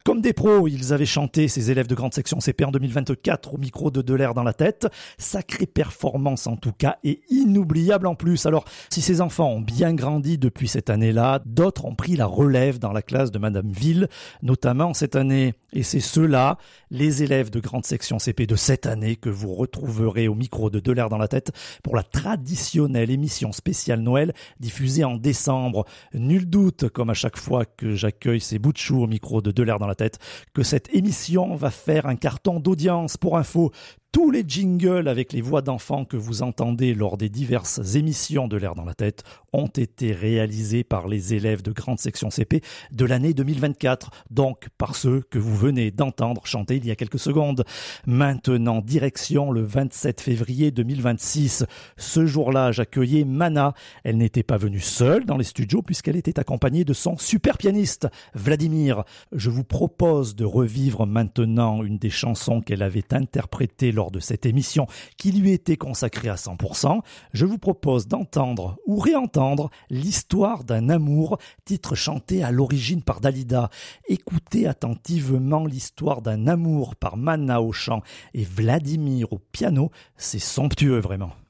Comme des pros, ils avaient chanté, ces élèves de grande section CP en 2024 au micro de Delers dans la tête. Sacrée performance en tout cas et inoubliable en plus. Alors, si ces enfants ont bien grandi depuis cette année-là, d'autres ont pris la relève dans la classe de Madame Ville, notamment cette année. Et c'est ceux-là, les élèves de grande section CP de cette année, que vous retrouverez au micro de Delers dans la tête pour la traditionnelle émission spéciale Noël diffusée en décembre. Nul doute, comme à chaque fois que j'accueille ces bouts de chou au micro de Delers dans la tête, que cette émission va faire un carton d'audience. Pour info, tous les jingles avec les voix d'enfants que vous entendez lors des diverses émissions de L'air dans la tête ont été réalisés par les élèves de grande section CP de l'année 2024, donc par ceux que vous venez d'entendre chanter il y a quelques secondes. Maintenant, direction le 27 février 2026. Ce jour-là, j'accueillais Mana. Elle n'était pas venue seule dans les studios puisqu'elle était accompagnée de son super pianiste, Vladimir. Je vous propose de revivre maintenant une des chansons qu'elle avait interprétées lors de cette émission qui lui était consacrée à 100%. Je vous propose d'entendre ou réentendre l'histoire d'un amour, titre chanté à l'origine par Dalida. Écoutez attentivement l'histoire d'un amour par Mana au chant et Vladimir au piano. C'est somptueux vraiment.